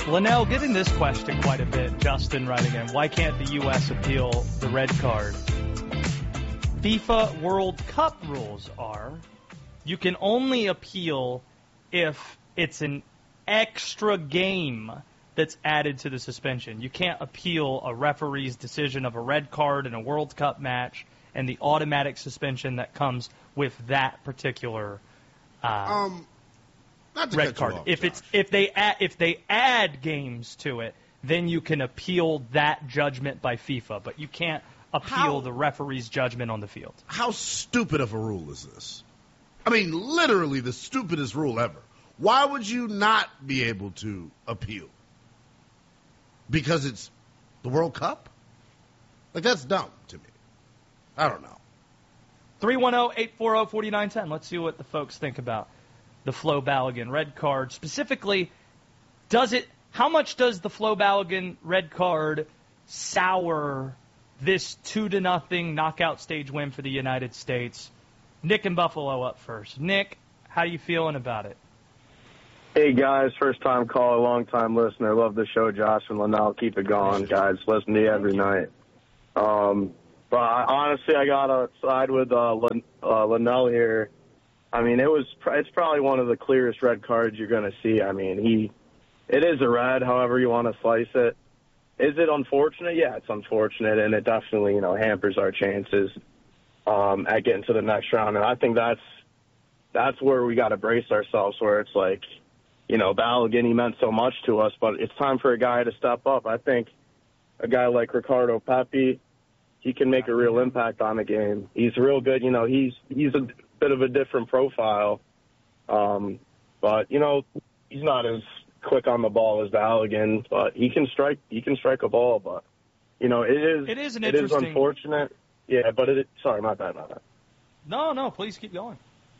Linnell, getting this question quite a bit. Justin writing in, why can't the U.S. appeal the red card? FIFA World Cup rules are you can only appeal if it's an extra game that's added to the suspension. You can't appeal a referee's decision of a red card in a World Cup match and the automatic suspension that comes with that particular red card. If they add games to it, then you can appeal that judgment by FIFA, but you can't appeal the referee's judgment on the field. How stupid of a rule is this? I mean, literally the stupidest rule ever. Why would you not be able to appeal? Because it's the World Cup? Like, that's dumb to me. I don't know. 310-840-4910. Let's see what the folks think about the Flo Balogun red card. Specifically, how much does the Flo Balogun red card sour this 2-0 knockout stage win for the United States? Nick in Buffalo up first. Nick, how are you feeling about it? Hey, guys. First-time caller, long-time listener. Love the show, Josh and Linnell. Keep it going, guys. Listen to you every night. But honestly, I got to side with Linnell here. I mean, it's probably one of the clearest red cards you're going to see. I mean, it is a red, however you want to slice it. Is it unfortunate? Yeah, it's unfortunate, and it definitely, hampers our chances at getting to the next round. And I think that's where we got to brace ourselves, where it's like, Balogun, he meant so much to us, but it's time for a guy to step up. I think a guy like Ricardo Pepi, he can make a real impact on the game. He's real good. He's a bit of a different profile, but he's not as quick on the ball as Balogun, but he can strike a ball. But it is unfortunate. Yeah, but sorry, my bad. No, please keep going.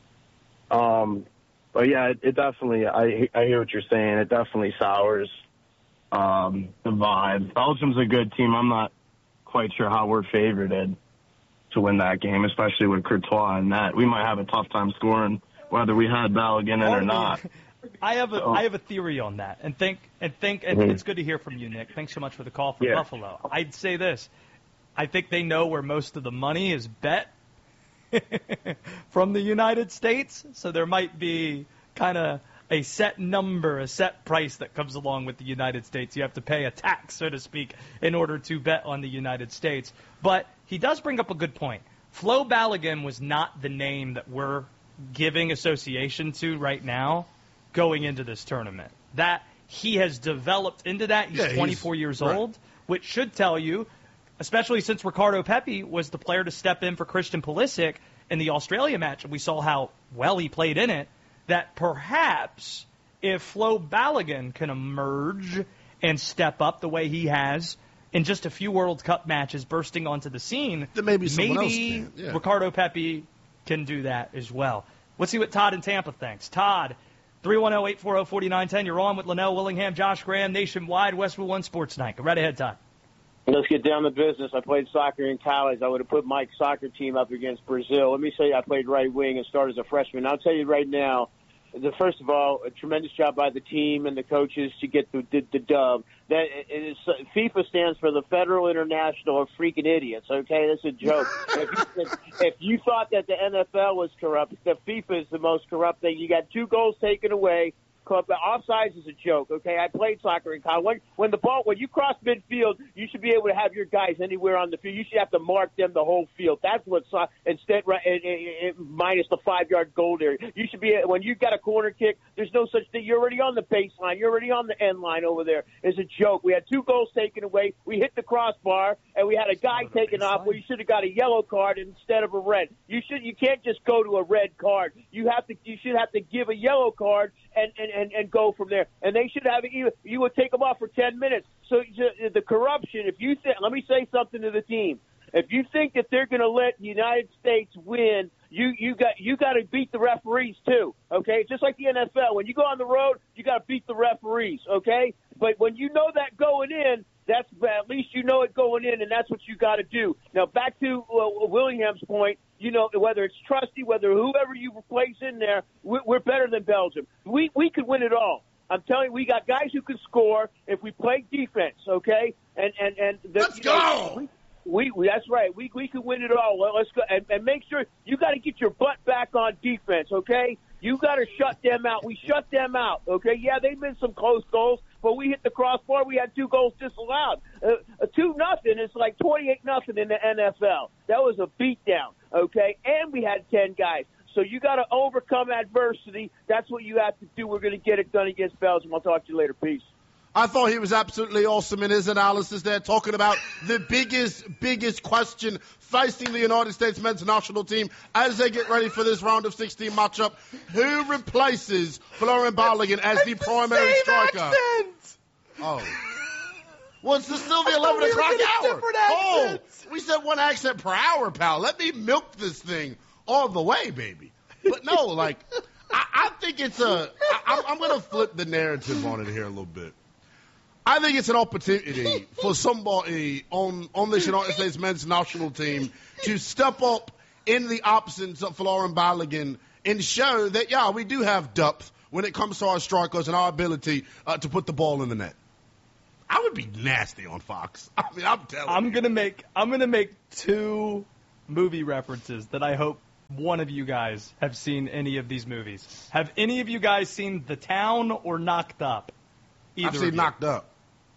But yeah, it definitely. I hear what you're saying. It definitely sours the vibe. Belgium's a good team. I'm not quite sure how we're favored to win that game, especially with Courtois and that. We might have a tough time scoring whether we had Balogun in or not. I have a theory on that, and it's good to hear from you, Nick. Thanks so much for the call from Buffalo. I'd say this: I think they know where most of the money is bet from the United States, so there might be kind of a set number, a set price that comes along with the United States. You have to pay a tax, so to speak, in order to bet on the United States. But he does bring up a good point. Flo Balogun was not the name that we're giving association to right now going into this tournament. That he has developed into that. He's 24 years old, which should tell you, especially since Ricardo Pepi was the player to step in for Christian Pulisic in the Australia match, and we saw how well he played in it, that perhaps if Flo Balogun can emerge and step up the way he has in just a few World Cup matches bursting onto the scene, then maybe Ricardo Pepi can do that as well. Let's see what Todd in Tampa thinks. Todd, 310-840-4910. You're on with Linnell Willingham, Josh Graham, Nationwide, Westwood One Sports Night. Go right ahead, Todd. Let's get down to business. I played soccer in college. I would have put Mike's soccer team up against Brazil. Let me say I played right wing and started as a freshman. I'll tell you right now, first of all, a tremendous job by the team and the coaches to get the dub. That is, FIFA stands for the Federal International of Freaking Idiots. Okay, that's a joke. If you thought that the NFL was corrupt, the FIFA is the most corrupt thing. You got 2 goals taken away. Offsides is a joke, okay? I played soccer in college. When you cross midfield, you should be able to have your guys anywhere on the field. You should have to mark them the whole field. That's what instead minus the 5-yard goal area. You should be when you got a corner kick. There's no such thing. You're already on the baseline. You're already on the end line over there. It's a joke. We had 2 goals taken away. We hit the crossbar, and we had a guy taken off where you should have got a yellow card instead of a red. You can't just go to a red card. You should have to give a yellow card and go from there. And they should have you would take them off for 10 minutes. So the corruption, let me say something to the team. If you think that they're going to let the United States win, you got to beat the referees too, okay? Just like the NFL. When you go on the road, you got to beat the referees, okay? But when you know that going in, that's at least you know it going in, and that's what you got to do. Now, back to Willingham's point, whether it's Trusty, whether whoever you replace in there, we're better than Belgium. We could win it all. I'm telling you, we got guys who can score if we play defense, okay? Let's go. We that's right. We can win it all. Well, let's go and make sure you got to get your butt back on defense, okay? You got to shut them out. We shut them out, okay? Yeah, they've been some close goals, but we hit the crossbar. We had 2 goals disallowed. 2-0 is like 28-0 in the NFL. That was a beatdown, okay? And we had 10 guys. So you got to overcome adversity. That's what you have to do. We're going to get it done against Belgium. I'll talk to you later. Peace. I thought he was absolutely awesome in his analysis there, talking about the biggest question facing the United States men's national team as they get ready for this round of 16 matchup. Who replaces Folarin Balogun as the primary striker? Accent. Oh. Well, it's still the 11 o'clock hour. Oh, we said one accent per hour, pal. Let me milk this thing all the way, baby. But no, like, I think it's I'm going to flip the narrative on it here a little bit. I think it's an opportunity for somebody on this United States men's national team to step up in the absence of Folarin Balogun and show that, yeah, we do have depth when it comes to our strikers and our ability to put the ball in the net. I would be nasty on Fox. I mean, I'm telling you. I'm gonna make 2 movie references that I hope one of you guys have seen any of these movies. Have any of you guys seen The Town or Knocked Up? I've seen Knocked Up.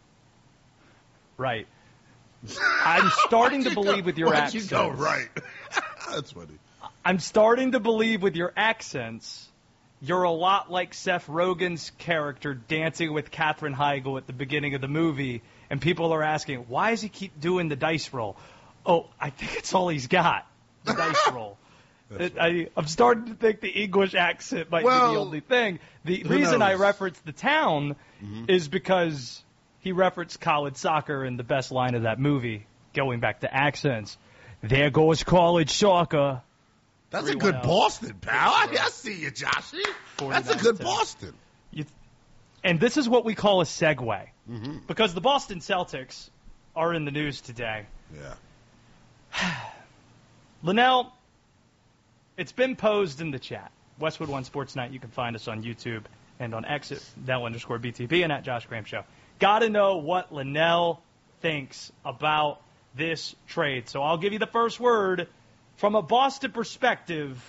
Right. I'm starting to believe with your accents. accents. You go right. That's funny. I'm starting to believe with your accents, you're a lot like Seth Rogen's character dancing with Katherine Heigl at the beginning of the movie, and people are asking, why does he keep doing the dice roll? Oh, I think it's all he's got, the dice roll. I'm starting to think the English accent might be the only thing. The reason I referenced The Town is because he referenced college soccer in the best line of that movie, going back to accents. There goes college soccer. That's a good Boston, pal. I see you, Joshy. That's a good Boston. And this is what we call a segue. Because the Boston Celtics are in the news today. Yeah. Linnell, it's been posed in the chat. Westwood One Sports Night. You can find us on YouTube and on X at Nell_BTB and at Josh Graham Show. Got to know what Linnell thinks about this trade. So I'll give you the first word. From a Boston perspective,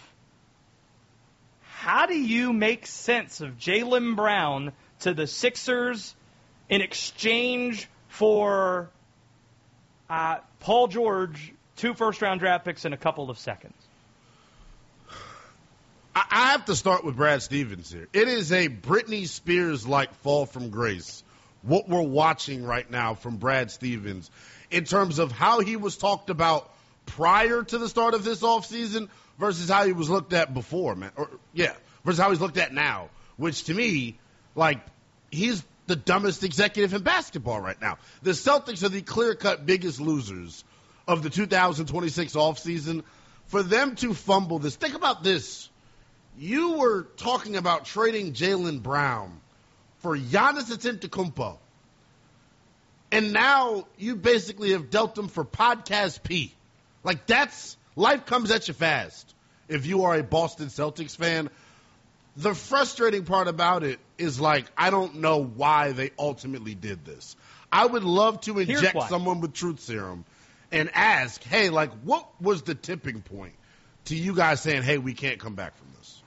how do you make sense of Jaylen Brown to the Sixers in exchange for Paul George, 2 first-round draft picks, and a couple of seconds? I have to start with Brad Stevens here. It is a Britney Spears-like fall from grace, what we're watching right now from Brad Stevens in terms of how he was talked about prior to the start of this offseason versus how he was looked at before, man. Versus how he's looked at now, which to me, like, he's the dumbest executive in basketball right now. The Celtics are the clear-cut biggest losers of the 2026 offseason. For them to fumble this, think about this. You were talking about trading Jaylen Brown for Giannis Antetokounmpo. And now you basically have dealt him for Podcast P. Like, that's – life comes at you fast if you are a Boston Celtics fan. The frustrating part about it is, like, I don't know why they ultimately did this. I would love to inject someone with truth serum and ask, hey, like, what was the tipping point to you guys saying, hey, we can't come back from this?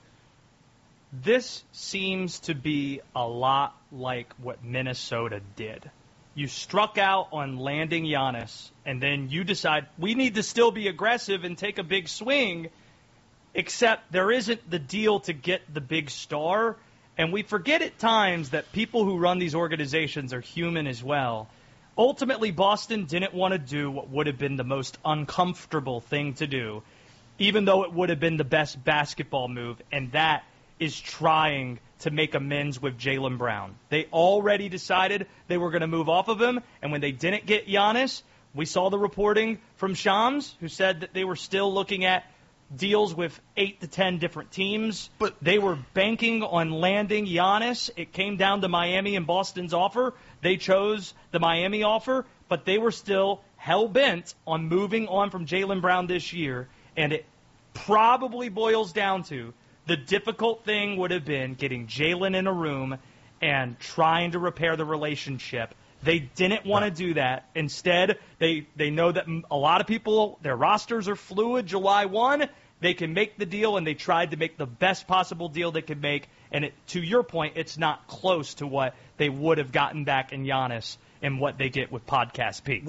This seems to be a lot like what Minnesota did. You struck out on landing Giannis, and then you decide we need to still be aggressive and take a big swing, except there isn't the deal to get the big star. And we forget at times that people who run these organizations are human as well. Ultimately, Boston didn't want to do what would have been the most uncomfortable thing to do, even though it would have been the best basketball move, and that is trying to make amends with Jaylen Brown. They already decided they were going to move off of him, and when they didn't get Giannis, we saw the reporting from Shams, who said that they were still looking at deals with 8 to 10 different teams. But they were banking on landing Giannis. It came down to Miami and Boston's offer. They chose the Miami offer, but they were still hell-bent on moving on from Jaylen Brown this year, and it probably boils down to the difficult thing would have been getting Jaylen in a room and trying to repair the relationship. They didn't want to do that. Instead, they know that a lot of people, their rosters are fluid July 1. They can make the deal, and they tried to make the best possible deal they could make. And to your point, it's not close to what they would have gotten back in Giannis and what they get with Podcast P.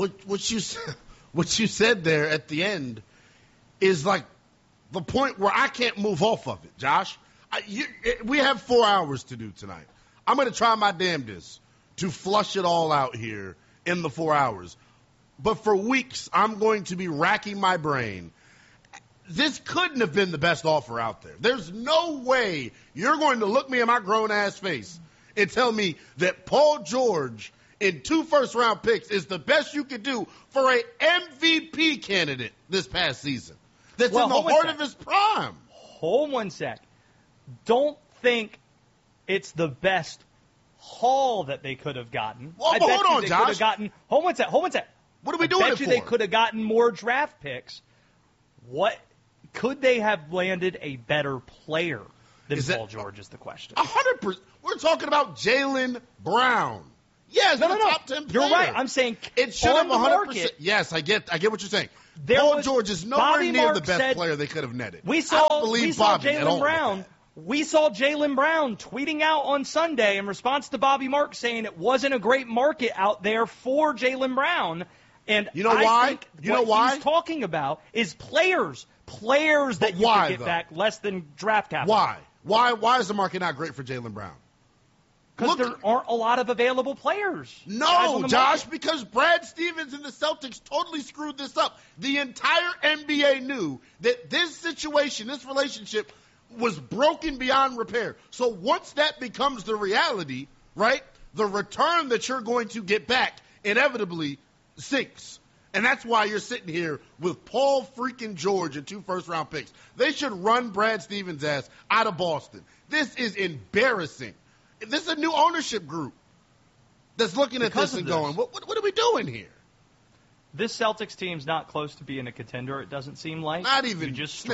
What you said there at the end is like the point where I can't move off of it, Josh. We have 4 hours to do tonight. I'm going to try my damnedest to flush it all out here in the 4 hours. But for weeks, I'm going to be racking my brain. This couldn't have been the best offer out there. There's no way you're going to look me in my grown-ass face and tell me that Paul George in 2 first-round picks is the best you could do for a MVP candidate this past season. That's in the heart of his prime. Hold one sec. Don't think it's the best haul that they could have gotten. Well, hold on, Josh. Hold one sec. What are we doing it for? I bet you they could have gotten more draft picks. What could they have landed a better player than Paul George is the question. 100%. We're talking about Jaylen Brown. Yes, no. Top 10 player. You're right. I'm saying it should have 100%. Yes, I get what you're saying. Paul George is nowhere near the best player they could have netted. We saw Jaylen Brown. We saw Jaylen Brown tweeting out on Sunday in response to Bobby Marks saying it wasn't a great market out there for Jaylen Brown. And you know why? Think what he's talking about is players that you can get back less than draft capital. Why is the market not great for Jaylen Brown? Because there aren't a lot of available players. No, Josh, because Brad Stevens and the Celtics totally screwed this up. The entire NBA knew that this situation, this relationship, was broken beyond repair. So once that becomes the reality, right, the return that you're going to get back inevitably sinks. And that's why you're sitting here with Paul freaking George and 2 first-round picks. They should run Brad Stevens' ass out of Boston. This is embarrassing. This is a new ownership group that's looking at this and going, what are we doing here? This Celtics team's not close to being a contender, it doesn't seem like. Not even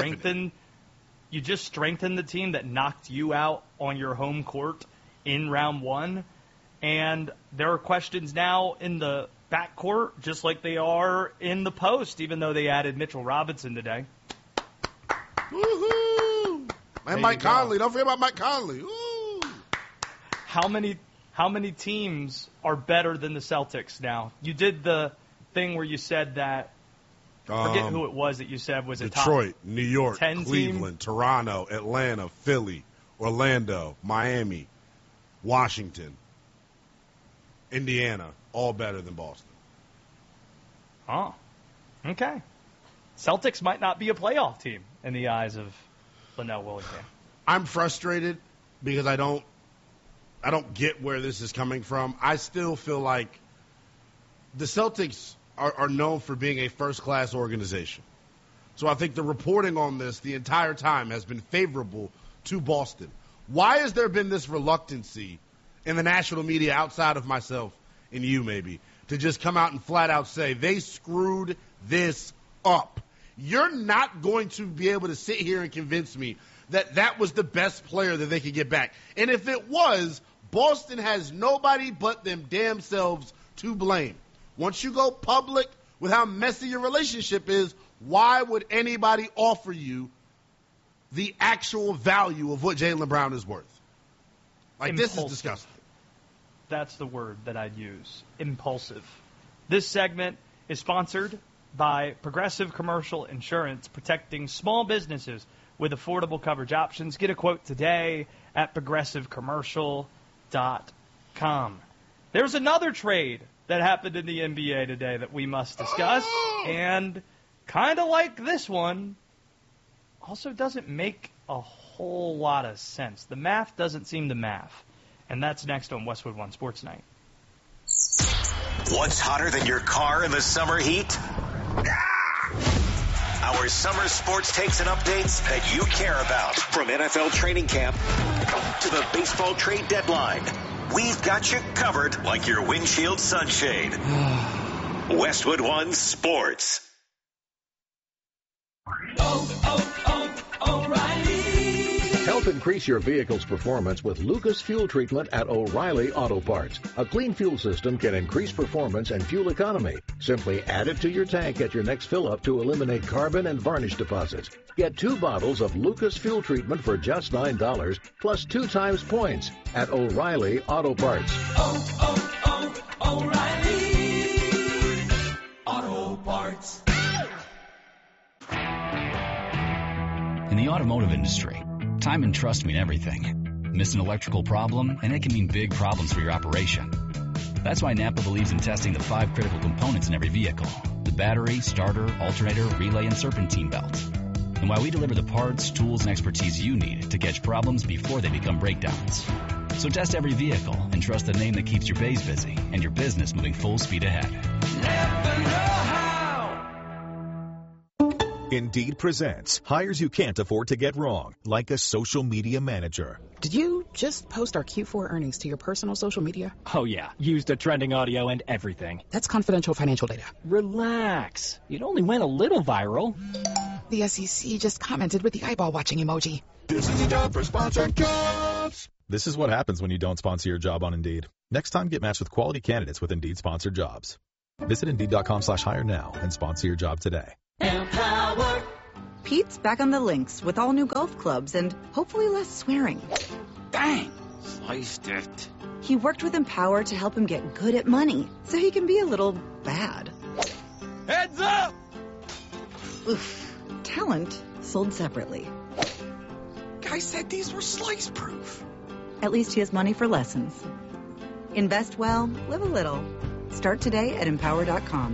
You just strengthened the team that knocked you out on your home court in round 1. And there are questions now in the backcourt, just like they are in the post, even though they added Mitchell Robinson today. Woohoo! And Mike Conley. Don't forget about Mike Conley. Woo! How many teams are better than the Celtics now? You did the thing where you said that, forget who it was that you said was Detroit, New York, 10 Cleveland, Toronto, Atlanta, Philly, Orlando, Miami, Washington, Indiana, all better than Boston. Oh, okay. Celtics might not be a playoff team in the eyes of Linnell Willingham. I'm frustrated because I don't get where this is coming from. I still feel like the Celtics are known for being a first-class organization. So I think the reporting on this the entire time has been favorable to Boston. Why has there been this reluctancy in the national media outside of myself and you maybe to just come out and flat out say they screwed this up? You're not going to be able to sit here and convince me that that was the best player that they could get back. And if it was, Boston has nobody but them damn selves to blame. Once you go public with how messy your relationship is, why would anybody offer you the actual value of what Jaylen Brown is worth? Like, Impulsive. This is disgusting. That's the word that I'd use. Impulsive. This segment is sponsored by Progressive Commercial Insurance, protecting small businesses with affordable coverage options. Get a quote today at progressivecommercial.com. There's another trade that happened in the NBA today that we must discuss, and kind of like this one, also doesn't make a whole lot of sense. The math doesn't seem to math, and that's next on Westwood One Sports Night. What's hotter than your car in the summer heat? Our summer sports takes and updates that you care about. From NFL training camp to the baseball trade deadline, we've got you covered like your windshield sunshade. Westwood One Sports. O'Reilly. Help increase your vehicle's performance with Lucas Fuel Treatment at O'Reilly Auto Parts. A clean fuel system can increase performance and fuel economy. Simply add it to your tank at your next fill-up to eliminate carbon and varnish deposits. Get 2 bottles of Lucas Fuel Treatment for just $9 plus 2 times points at O'Reilly Auto Parts. O'Reilly Auto Parts. In the automotive industry, time and trust mean everything. Miss an electrical problem, and it can mean big problems for your operation. That's why Napa believes in testing the 5 critical components in every vehicle: the battery, starter, alternator, relay, and serpentine belt. And why we deliver the parts, tools, and expertise you need to catch problems before they become breakdowns. So test every vehicle and trust the name that keeps your bays busy and your business moving full speed ahead. Never know how. Indeed presents hires you can't afford to get wrong, like a social media manager. Did you just post our Q4 earnings to your personal social media? Oh, yeah. Used the trending audio and everything. That's confidential financial data. Relax. It only went a little viral. The SEC just commented with the eyeball watching emoji. This is a job for sponsored jobs. This is what happens when you don't sponsor your job on Indeed. Next time, get matched with quality candidates with Indeed sponsored jobs. Visit Indeed.com/hire now and sponsor your job today. Empower. Pete's back on the links with all new golf clubs and hopefully less swearing. Dang, sliced it. He worked with Empower to help him get good at money so he can be a little bad. Heads up! Oof. Talent sold separately. Guy said these were slice proof. At least he has money for lessons. Invest well, live a little. Start today at Empower.com.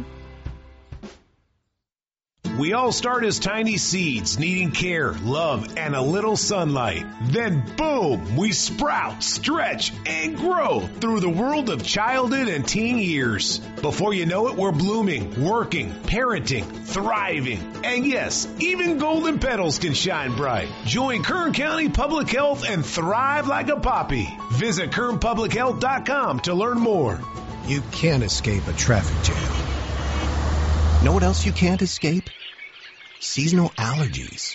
We all start as tiny seeds, needing care, love, and a little sunlight. Then boom, we sprout, stretch, and grow through the world of childhood and teen years. Before you know it, we're blooming, working, parenting, thriving. And yes, even golden petals can shine bright. Join Kern County Public Health and thrive like a poppy. Visit KernPublicHealth.com to learn more. You can't escape a traffic jam. Know what else you can't escape? Seasonal allergies.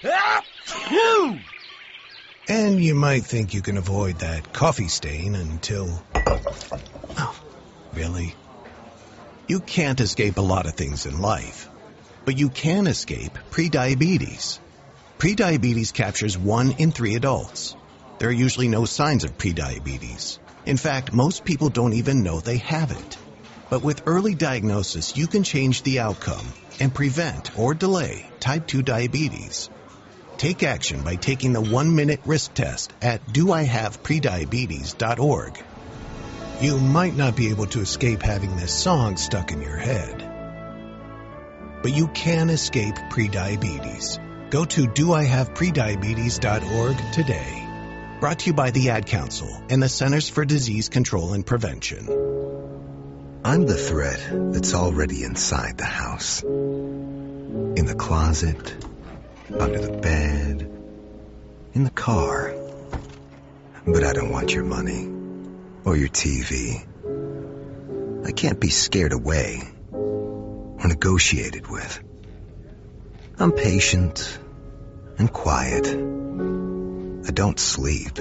And you might think you can avoid that coffee stain until... Oh, really? You can't escape a lot of things in life, but you can escape prediabetes. Prediabetes captures 1 in 3 adults. There are usually no signs of prediabetes. In fact, most people don't even know they have it. But with early diagnosis, you can change the outcome and prevent or delay type 2 diabetes. Take action by taking the 1-minute risk test at doihaveprediabetes.org. You might not be able to escape having this song stuck in your head, but you can escape prediabetes. Go to doihaveprediabetes.org today. Brought to you by the Ad Council and the Centers for Disease Control and Prevention. I'm the threat that's already inside the house. In the closet, under the bed, in the car. But I don't want your money or your TV. I can't be scared away or negotiated with. I'm patient and quiet. I don't sleep.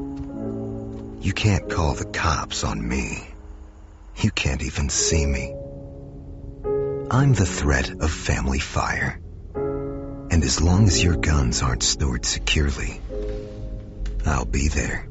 You can't call the cops on me. You can't even see me. I'm the threat of family fire. And as long as your guns aren't stored securely, I'll be there.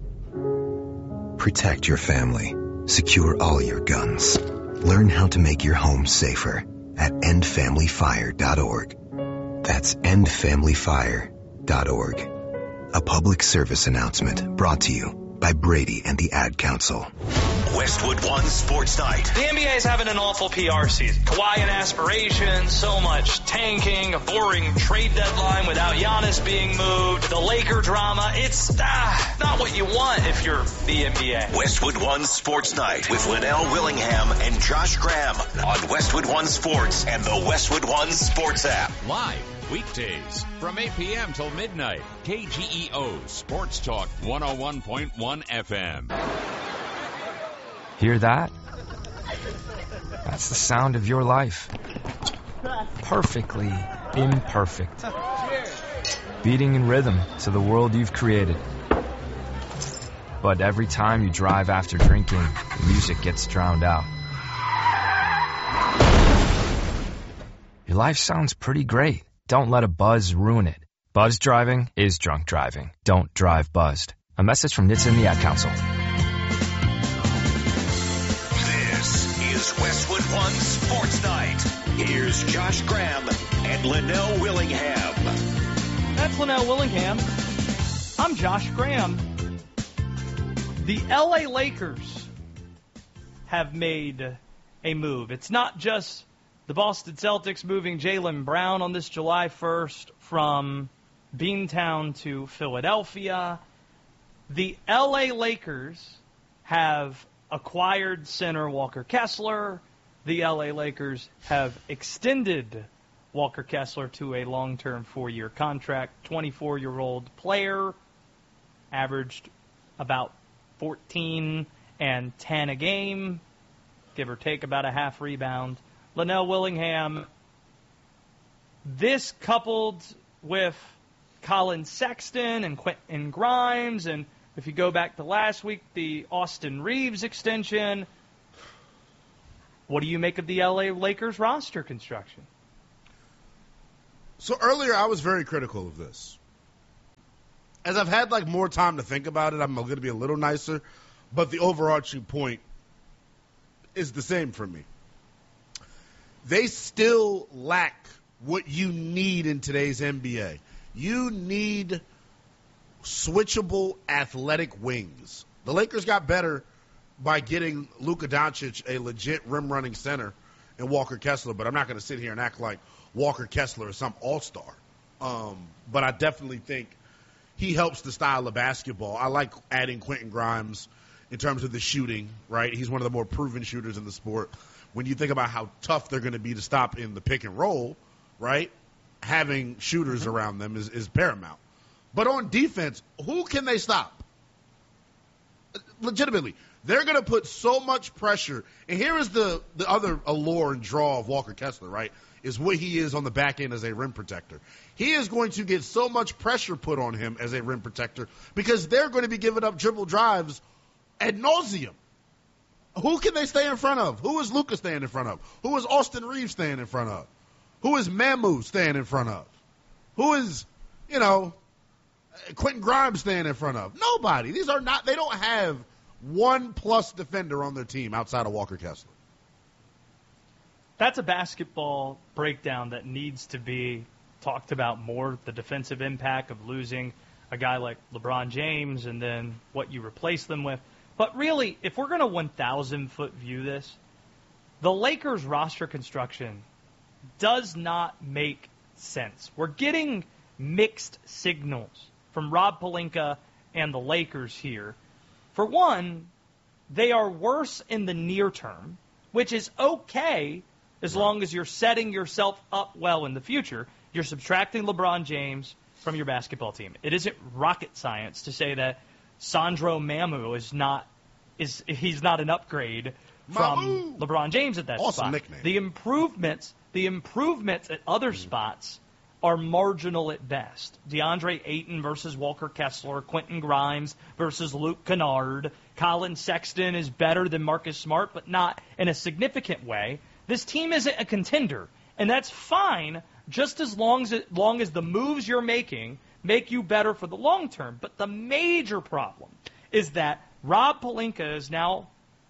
Protect your family. Secure all your guns. Learn how to make your home safer at endfamilyfire.org. That's endfamilyfire.org. A public service announcement brought to you by Brady and the Ad Council. Westwood One Sports Night. The NBA is having an awful PR season. Kawhi and aspirations, so much tanking, a boring trade deadline without Giannis being moved, the Laker drama. It's not what you want if you're the NBA. Westwood One Sports Night with Linnell Willingham and Josh Graham on Westwood One Sports and the Westwood One Sports app. Live weekdays from 8 p.m. till midnight. KGEO Sports Talk 101.1 FM. Hear that? That's the sound of your life. Perfectly imperfect. beating in rhythm to the world you've created. But every time you drive after drinking, the music gets drowned out. Your life sounds pretty great. Don't let a buzz ruin it. Buzz driving is drunk driving. Don't drive buzzed. A message from NHTSA and the Ad Council. This is Westwood One Sports Night. Here's Josh Graham and Linnell Willingham. That's Linnell Willingham. I'm Josh Graham. The LA Lakers have made a move. It's not just the Boston Celtics moving Jaylen Brown on this July 1st from Beantown to Philadelphia. The LA Lakers have acquired center Walker Kessler. The LA Lakers have extended Walker Kessler to a long-term 4-year contract. 24-year-old player, averaged about 14 and 10 a game, give or take about a half rebound. Linnell Willingham, this coupled with Colin Sexton and Quentin Grimes, and if you go back to last week, the Austin Reeves extension, what do you make of the LA Lakers roster construction? So earlier I was very critical of this. As I've had more time to think about it, I'm going to be a little nicer, but the overarching point is the same for me. They still lack what you need in today's NBA. You need switchable athletic wings. The Lakers got better by getting Luka Doncic, a legit rim-running center, and Walker Kessler, but I'm not going to sit here and act like Walker Kessler is some all-star. But I definitely think he helps the style of basketball. I like adding Quentin Grimes in terms of the shooting, right? He's one of the more proven shooters in the sport. When you think about how tough they're going to be to stop in the pick and roll, right, having shooters around them is paramount. But on defense, who can they stop? Legitimately, they're going to put so much pressure. And here is the other allure and draw of Walker Kessler, right, is what he is on the back end as a rim protector. He is going to get so much pressure put on him as a rim protector because they're going to be giving up dribble drives ad nauseum. Who can they stay in front of? Who is Luka staying in front of? Who is Austin Reeves staying in front of? Who is Mamu staying in front of? Who is, Quentin Grimes staying in front of? Nobody. They don't have one plus defender on their team outside of Walker Kessler. That's a basketball breakdown that needs to be talked about more, the defensive impact of losing a guy like LeBron James and then what you replace them with. But really, if we're going to 1,000-foot view this, the Lakers roster construction does not make sense. We're getting mixed signals from Rob Pelinka and the Lakers here. For one, they are worse in the near term, which is okay as long as you're setting yourself up well in the future. You're subtracting LeBron James from your basketball team. It isn't rocket science to say that Sandro Mamu is not an upgrade from LeBron James at that awesome spot. Nickname. The improvements at other spots are marginal at best. DeAndre Ayton versus Walker Kessler, Quentin Grimes versus Luke Kennard. Colin Sexton is better than Marcus Smart, but not in a significant way. This team isn't a contender, and that's fine just as long as the moves you're making make you better for the long term. But the major problem is that Rob Pelinka is now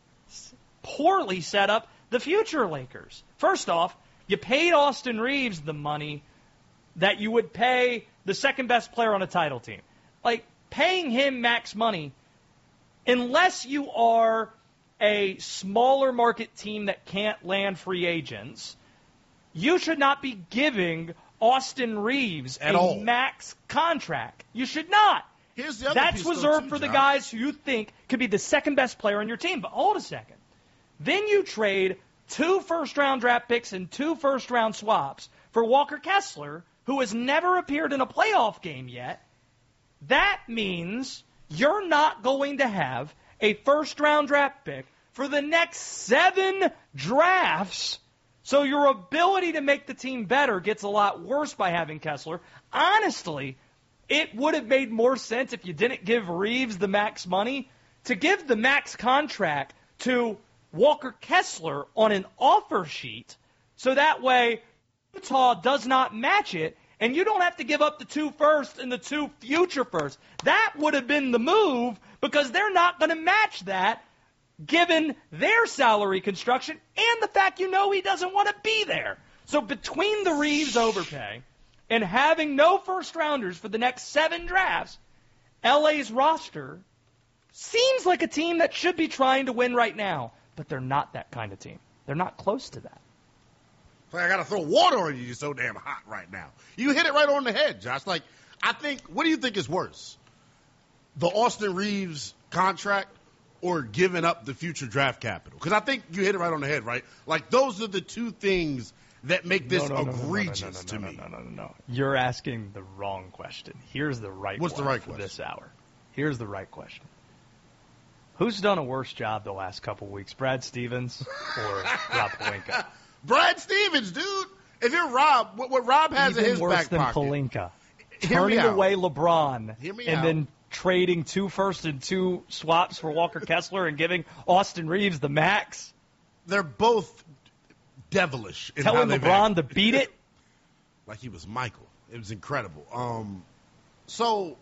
poorly set up the future Lakers. First off, you paid Austin Reeves the money that you would pay the second-best player on a title team. Paying him max money, unless you are a smaller market team that can't land free agents, you should not be giving Austin Reeves max contract. You should not. Here's the other That's piece, reserved though, for the Josh. guys who you think could be the second-best player on your team. But hold a second. Then you trade 2 first-round draft picks and 2 first-round swaps for Walker Kessler, who has never appeared in a playoff game yet. That means you're not going to have a first-round draft pick for the next 7 drafts. So your ability to make the team better gets a lot worse by having Kessler. Honestly, it would have made more sense if you didn't give Reeves the max money to give the max contract to Walker Kessler on an offer sheet, so that way Utah does not match it, and you don't have to give up the 2 firsts and the 2 future firsts. That would have been the move, because they're not going to match that given their salary construction and the fact he doesn't want to be there. So between the Reeves overpay and having no first-rounders for the next 7 drafts, LA's roster seems like a team that should be trying to win right now, but they're not that kind of team. They're not close to that. I got to throw water on you. You're so damn hot right now. You hit it right on the head, Josh. What do you think is worse? The Austin Reeves contract or giving up the future draft capital? Because I think you hit it right on the head, right? Those are the 2 things that make this egregious to me. No. You're asking the wrong question. Here's the right one. What's the right for question? This hour. Here's the right question. Who's done a worse job the last couple weeks, Brad Stevens or Rob Pelinka? Brad Stevens, dude. If you're Rob, what Rob has in his back pocket. Even worse than Pelinka. Turning away LeBron and then trading 2 firsts and 2 swaps for Walker Kessler and giving Austin Reeves the max. They're both devilish. Telling LeBron to beat it. Like he was Michael. It was incredible. So